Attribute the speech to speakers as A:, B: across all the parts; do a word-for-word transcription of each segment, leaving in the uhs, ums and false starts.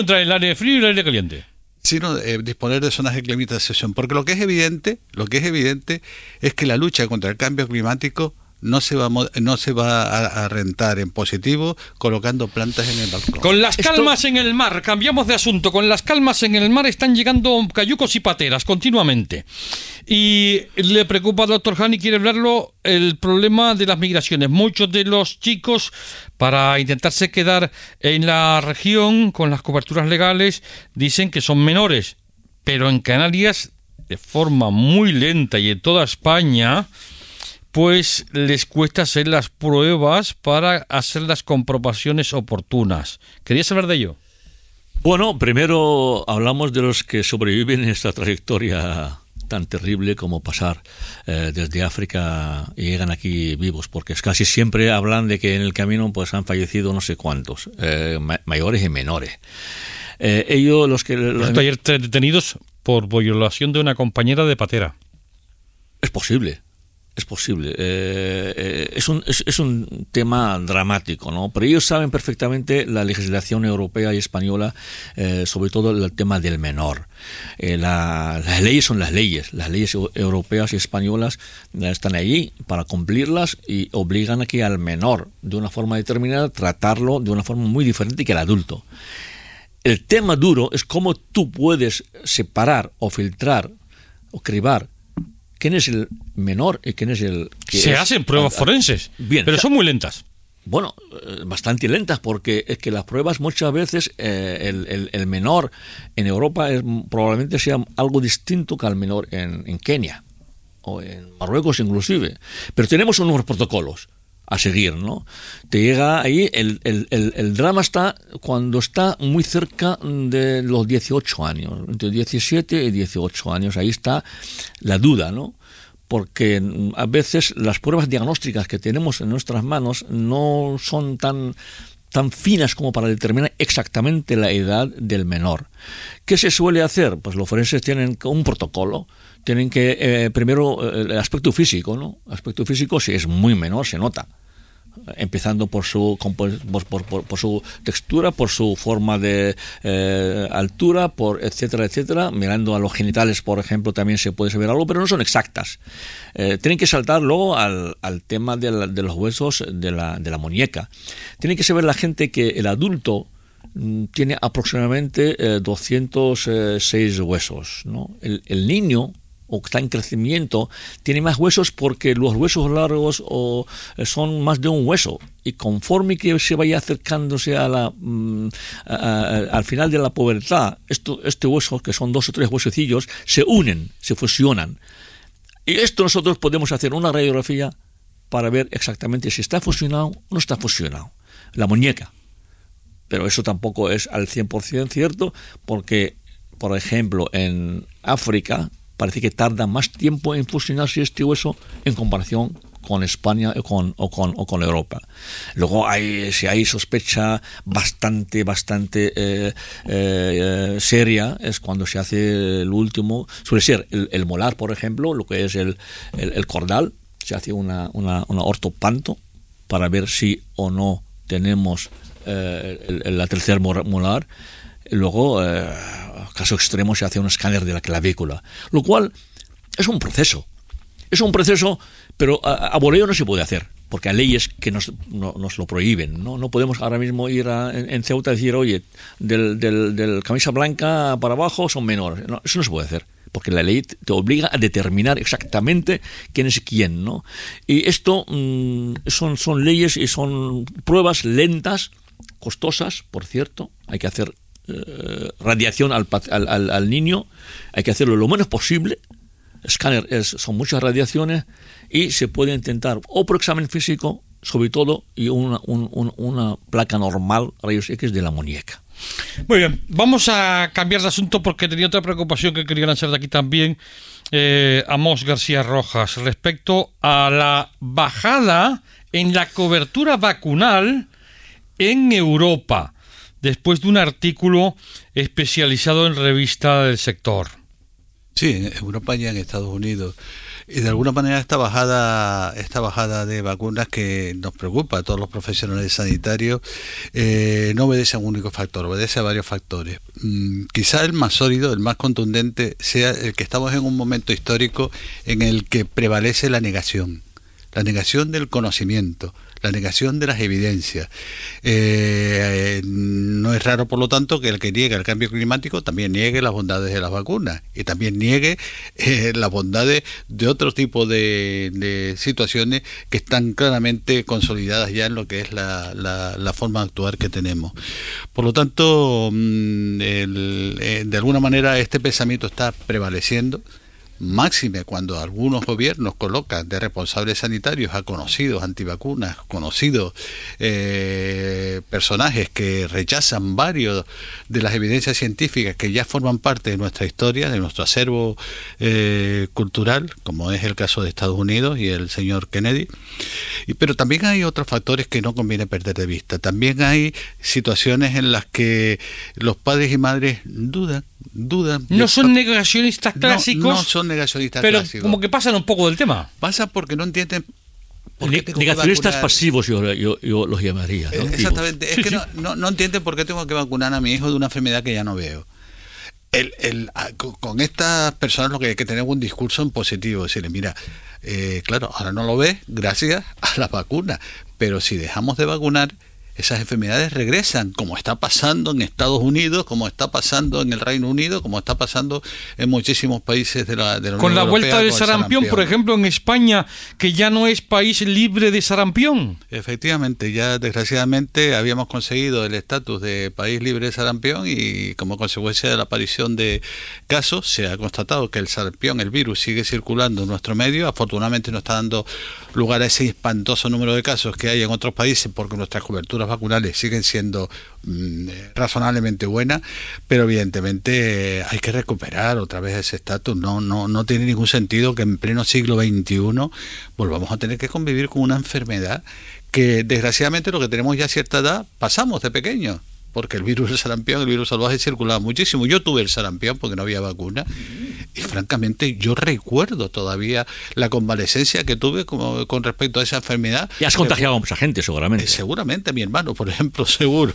A: Entre el aire frío y el aire caliente.
B: Sino eh, disponer de zonas de climatización, porque lo que es evidente, lo que es evidente es que la lucha contra el cambio climático no se va a, no se va a, a rentar en positivo colocando plantas en el balcón.
A: Con las calmas Esto... en el mar, cambiamos de asunto, con las calmas en el mar están llegando cayucos y pateras continuamente. Y le preocupa al doctor Hani, quiere hablarlo, el problema de las migraciones. Muchos de los chicos, para intentarse quedar en la región con las coberturas legales, dicen que son menores, pero en Canarias, de forma muy lenta y en toda España, pues les cuesta hacer las pruebas para hacer las comprobaciones oportunas. ¿Querías hablar de ello?
C: Bueno, primero hablamos de los que sobreviven en esta trayectoria tan terrible como pasar eh, desde África y llegan aquí vivos, porque casi siempre hablan de que en el camino pues han fallecido no sé cuántos, eh, ma- mayores y menores. Eh, ellos, los que... Los...
A: Ayer detenidos por violación de una compañera de patera.
C: Es posible. Es posible. Eh, eh, es, un, es, es un tema dramático, ¿no? Pero ellos saben perfectamente la legislación europea y española, eh, sobre todo el tema del menor. Eh, la, las leyes son las leyes. Las leyes europeas y españolas están allí para cumplirlas y obligan aquí al menor, de una forma determinada, tratarlo de una forma muy diferente que al adulto. El tema duro es cómo tú puedes separar o filtrar o cribar quién es el menor y quién es el... Que
A: Se
C: es,
A: hacen pruebas
C: a, a,
A: forenses,
C: bien,
A: pero son muy lentas.
C: Bueno, bastante lentas, porque es que las pruebas muchas veces, eh, el, el, el menor en Europa es, probablemente sea algo distinto que el menor en, en Kenia o en Marruecos inclusive. Pero tenemos unos protocolos a seguir, ¿no? Te llega ahí, el, el, el, el drama está cuando está muy cerca de los dieciocho años, entre diecisiete y dieciocho años, ahí está la duda, ¿no? Porque a veces las pruebas diagnósticas que tenemos en nuestras manos no son tan, tan finas como para determinar exactamente la edad del menor. ¿Qué se suele hacer? Pues los forenses tienen un protocolo. Tienen que, eh, primero, el aspecto físico, ¿no? El aspecto físico, si es muy menor, se nota. Empezando por su por, por, por, por su textura, por su forma de eh, altura, por etcétera, etcétera. Mirando a los genitales, por ejemplo, también se puede saber algo, pero no son exactas. Eh, tienen que saltar luego al, al tema de, la, de los huesos de la, de la muñeca. Tienen que saber la gente que el adulto mm, tiene aproximadamente eh, doscientos seis huesos, ¿no? El, el niño, o que está en crecimiento, tiene más huesos porque los huesos largos o, son más de un hueso, y conforme que se vaya acercándose a la, a, a, al final de la pubertad, esto, este hueso, que son dos o tres huesecillos, se unen, se fusionan. Y esto nosotros podemos hacer una radiografía para ver exactamente si está fusionado o no está fusionado. La muñeca. Pero eso tampoco es al cien por ciento cierto, porque, por ejemplo, en África parece que tarda más tiempo en fusionarse este hueso en comparación con España o con, o con, o con Europa. Luego, hay, si hay sospecha bastante, bastante eh, eh, seria, es cuando se hace el último, suele ser el, el molar, por ejemplo, lo que es el, el, el cordal, se hace una, una, una ortopanto para ver si o no tenemos eh, el, el, la tercer molar. Luego, eh, caso extremo, se hace un escáner de la clavícula, lo cual es un proceso. Es un proceso, pero a, a voleo no se puede hacer, porque hay leyes que nos, no, nos lo prohíben, ¿no? No podemos ahora mismo ir a, en, en Ceuta y decir, oye, del, del, del camisa blanca para abajo son menores. No, eso no se puede hacer, porque la ley te obliga a determinar exactamente quién es quién, ¿no? Y esto mmm, son, son leyes y son pruebas lentas, costosas, por cierto. Hay que hacer eh, radiación al, al, al, al niño, hay que hacerlo lo menos posible. Escáner es, son muchas radiaciones, y se puede intentar o por examen físico, sobre todo, y una, un, un, una placa normal, rayos X de la muñeca.
A: Muy bien, vamos a cambiar de asunto porque tenía otra preocupación que quería lanzar de aquí también, eh, Amos García Rojas, respecto a la bajada en la cobertura vacunal en Europa, después de un artículo especializado en revista del sector.
B: Sí, en Europa y en Estados Unidos. Y de alguna manera esta bajada, esta bajada de vacunas que nos preocupa a todos los profesionales sanitarios, eh, no obedece a un único factor, obedece a varios factores. Mm, quizá el más sólido, el más contundente, sea el que estamos en un momento histórico en el que prevalece la negación, la negación del conocimiento, la negación de las evidencias. Eh, eh, no es raro, por lo tanto, que el que niega el cambio climático también niegue las bondades de las vacunas y también niegue eh, las bondades de otro tipo de, de situaciones que están claramente consolidadas ya en lo que es la, la, la forma de actuar que tenemos. Por lo tanto, el, eh, de alguna manera este pensamiento está prevaleciendo. Máxime cuando algunos gobiernos colocan de responsables sanitarios a conocidos antivacunas, conocidos eh, personajes que rechazan varios de las evidencias científicas que ya forman parte de nuestra historia, de nuestro acervo eh, cultural, como es el caso de Estados Unidos y el señor Kennedy. Y, pero también hay otros factores que no conviene perder de vista. También hay situaciones en las que los padres y madres dudan, dudan.
A: No son negacionistas clásicos.
B: No, no son negacionistas
A: pero
B: clásicos.
A: Como que pasan un poco del tema.
B: Pasa porque no entienden.
C: Ne negacionistas pasivos yo, yo, yo los llamaría, ¿no?
B: Exactamente.
C: Sí,
B: es que
C: sí.
B: no, no, no entienden por qué tengo que vacunar a mi hijo de una enfermedad que ya no veo. El, el, con estas personas lo que hay que tener un discurso en positivo, decirle, mira, eh, claro, ahora no lo ves gracias a la vacuna, pero si dejamos de vacunar, esas enfermedades regresan, como está pasando en Estados Unidos, como está pasando en el Reino Unido, como está pasando en muchísimos países de la, de la Unión
A: Con la
B: Europea,
A: vuelta del
B: con el
A: sarampión,
B: sarampión,
A: por ejemplo, en España, que ya no es país libre de sarampión.
B: Efectivamente, ya desgraciadamente habíamos conseguido el estatus de país libre de sarampión y como consecuencia de la aparición de casos se ha constatado que el sarampión, el virus, sigue circulando en nuestro medio. Afortunadamente no está dando lugar a ese espantoso número de casos que hay en otros países porque nuestras coberturas vacunales siguen siendo mm, razonablemente buenas, pero evidentemente eh, hay que recuperar otra vez ese estatus. No, no, no tiene ningún sentido que en pleno siglo veintiuno volvamos a tener que convivir con una enfermedad que desgraciadamente lo que tenemos ya a cierta edad pasamos de pequeños, porque el virus del sarampión, el virus salvaje circulaba muchísimo. Yo tuve el sarampión porque no había vacuna y francamente yo recuerdo todavía la convalecencia que tuve como, con respecto a esa enfermedad.
C: Y has contagiado a mucha gente seguramente.
B: Eh, seguramente, mi hermano, por ejemplo, seguro.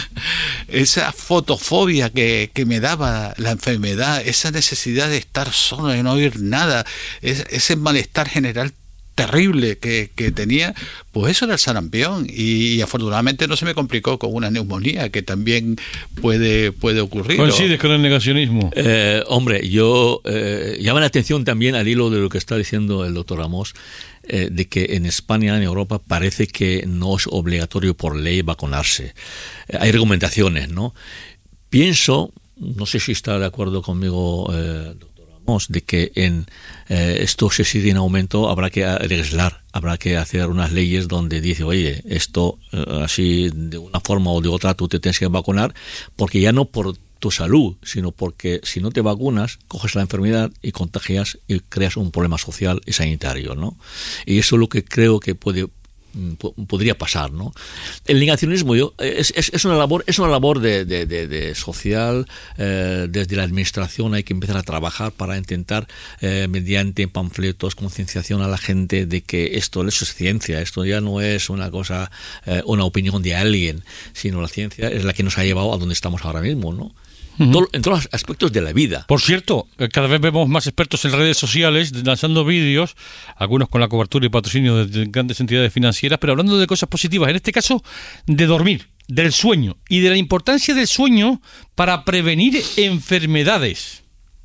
B: Esa fotofobia que, que me daba la enfermedad, esa necesidad de estar solo, de no oír nada, es, ese malestar general terrible que, que tenía, pues eso era el sarampión y, y afortunadamente no se me complicó con una neumonía que también puede, puede ocurrir.
A: ¿Coincides con el negacionismo?
C: Eh, hombre, yo eh, llama la atención también al hilo de lo que está diciendo el doctor Amos, eh, de que en España, en Europa, parece que no es obligatorio por ley vacunarse. Eh, hay recomendaciones, ¿no? Pienso, no sé si está de acuerdo conmigo, eh, de que en eh, esto se sigue en aumento, habrá que legislar, habrá que hacer unas leyes donde dice, oye, esto eh, así de una forma o de otra tú te tienes que vacunar, porque ya no por tu salud, sino porque si no te vacunas, coges la enfermedad y contagias y creas un problema social y sanitario, ¿no? Y eso es lo que creo que puede podría pasar, ¿no? El negacionismo yo, es, es, es una labor es una labor de, de, de, de social. Eh, desde la administración hay que empezar a trabajar para intentar eh, mediante panfletos, concienciación a la gente de que esto, eso es ciencia, esto ya no es una cosa, eh, una opinión de alguien, sino la ciencia es la que nos ha llevado a donde estamos ahora mismo, ¿no? Uh-huh. Todo, en todos los aspectos de la vida.
A: Por cierto, cada vez vemos más expertos en redes sociales lanzando vídeos, algunos con la cobertura y patrocinio de grandes entidades financieras, pero hablando de cosas positivas, en este caso de dormir, del sueño y de la importancia del sueño para prevenir enfermedades.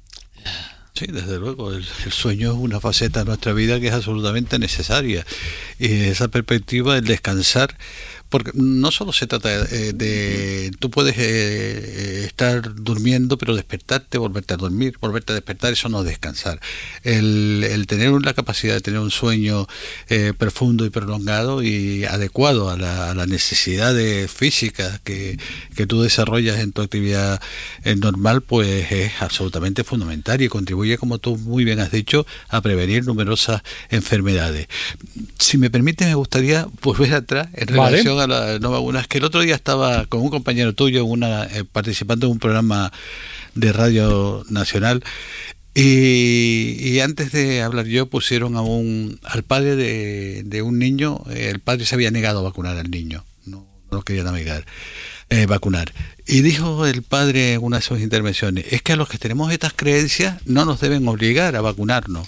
B: Sí, desde luego, el, el sueño es una faceta de nuestra vida que es absolutamente necesaria y esa perspectiva, el descansar, porque no solo se trata de, de tú puedes eh, estar durmiendo pero despertarte, volverte a dormir, volverte a despertar, eso no es descansar. El, el tener la capacidad de tener un sueño eh, profundo y prolongado y adecuado a la, a las necesidades físicas que, que tú desarrollas en tu actividad eh, normal, pues es absolutamente fundamental y contribuye, como tú muy bien has dicho, a prevenir numerosas enfermedades. Si me permite, me gustaría volver atrás en relación ¿Vale? a las no vacunas, que el otro día estaba con un compañero tuyo una, eh, participando en un programa de Radio Nacional Y, y antes de hablar yo, pusieron a un al padre de, de un niño. El padre se había negado a vacunar al niño, no, no lo quería navegar, eh, vacunar. Y dijo el padre en una de sus intervenciones: es que a los que tenemos estas creencias no nos deben obligar a vacunarnos.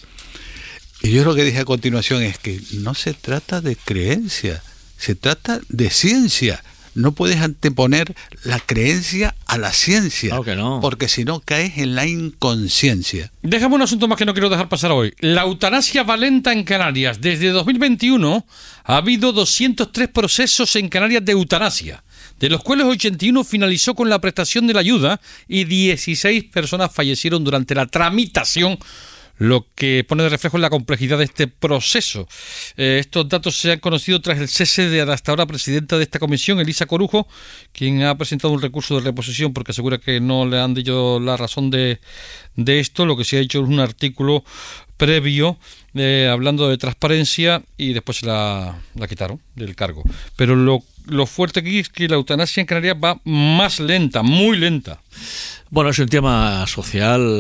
B: Y yo lo que dije a continuación es que no se trata de creencia, se trata de ciencia. No puedes anteponer la creencia a la ciencia,
C: claro que no,
B: porque si no caes en la inconsciencia.
A: Déjame un asunto más que no quiero dejar pasar hoy. La eutanasia va lenta en Canarias. Desde dos mil veintiuno ha habido doscientos tres procesos en Canarias de eutanasia, de los cuales ochenta y uno finalizó con la prestación de la ayuda y dieciséis personas fallecieron durante la tramitación, lo que pone de reflejo en la complejidad de este proceso. Eh, estos datos se han conocido tras el cese de la hasta ahora presidenta de esta comisión, Elisa Corujo, quien ha presentado un recurso de reposición porque asegura que no le han dicho la razón de, de esto. Lo que se ha hecho es un artículo previo eh, hablando de transparencia y después la, la quitaron del cargo. Pero lo, lo fuerte aquí es que la eutanasia en Canarias va más lenta, muy lenta.
C: Bueno, es un tema social,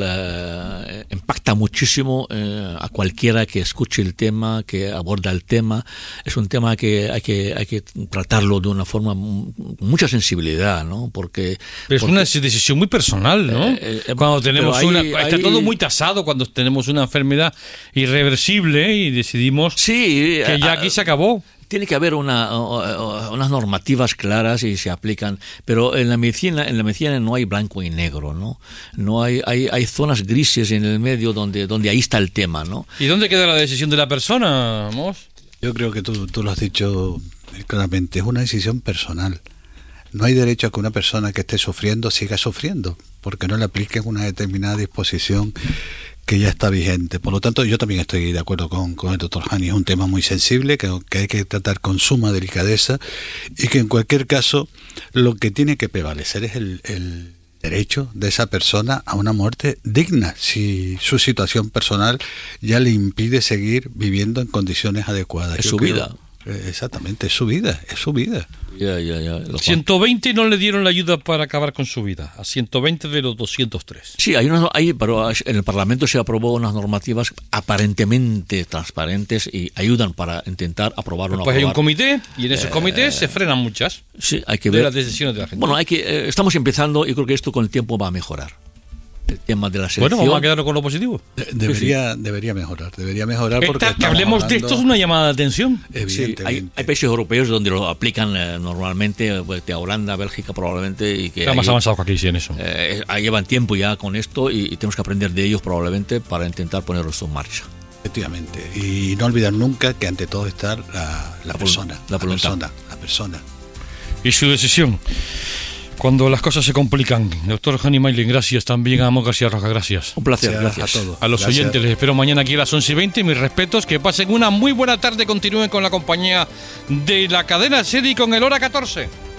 C: eh, impacta muchísimo eh, a cualquiera que escuche el tema, que aborda el tema. Es un tema que hay que hay que tratarlo de una forma con mucha sensibilidad, ¿no? Porque
A: pero es
C: porque,
A: una decisión muy personal, ¿no? Eh, eh, cuando tenemos hay, una, está hay, todo muy tasado cuando tenemos una enfermedad irreversible y decidimos
C: sí,
A: que ya aquí se acabó.
C: Tiene que haber una, unas normativas claras y se aplican, pero en la medicina, en la medicina no hay blanco y negro, ¿no? No hay, hay, hay zonas grises en el medio donde, donde ahí está el tema, ¿no?
A: ¿Y dónde queda la decisión de la persona, Mos?
B: Yo creo que tú, tú lo has dicho claramente, es una decisión personal. No hay derecho a que una persona que esté sufriendo siga sufriendo, porque no le apliquen una determinada disposición que ya está vigente. Por lo tanto, yo también estoy de acuerdo con, con el doctor Hani. Es un tema muy sensible que, que hay que tratar con suma delicadeza y que en cualquier caso lo que tiene que prevalecer es el, el derecho de esa persona a una muerte digna, si su situación personal ya le impide seguir viviendo en condiciones adecuadas.
C: Es
B: yo
C: su
B: creo,
C: vida.
B: Exactamente, es su vida, es su vida.
C: Ya, ya, ya.
A: ciento veinte no le dieron la ayuda para acabar con su vida, a ciento veinte de los doscientos tres.
C: Sí, hay unas, hay, pero en el Parlamento se aprobó unas normativas aparentemente transparentes y ayudan para intentar aprobar una.
A: Pues hay un comité y en esos eh, comités se frenan muchas.
C: Sí, hay que
A: de
C: ver
A: las decisiones de la gente.
C: Bueno, hay que eh, estamos empezando y creo que esto con el tiempo va a mejorar. El tema de la selección.
A: Bueno, vamos a quedarnos con lo positivo.
B: De- debería, sí. debería mejorar, debería mejorar porque
A: Esta, que hablemos de esto es una llamada de atención.
B: Evidentemente.
C: Sí, hay, hay países europeos donde lo aplican eh, normalmente, pues, de Holanda, Bélgica probablemente, y que
A: está más
C: ahí,
A: avanzado que aquí sí en eso.
C: Eh, ahí llevan tiempo ya con esto y, y tenemos que aprender de ellos probablemente para intentar ponerlo en marcha.
B: Efectivamente, y no olvidar nunca que ante todo está la, la,
C: La
B: persona,
C: la
B: la persona, la persona.
A: Y su decisión. Cuando las cosas se complican. Doctor Hani Mailin, gracias. También a Amos García Roja, gracias.
C: Un placer,
B: Gracias
C: gracias.
B: a todos.
A: A los
B: Gracias.
A: oyentes les espero mañana aquí a las once y veinte. Mis respetos, que pasen una muy buena tarde. Continúen con la compañía de la cadena SER y con el Hora catorce.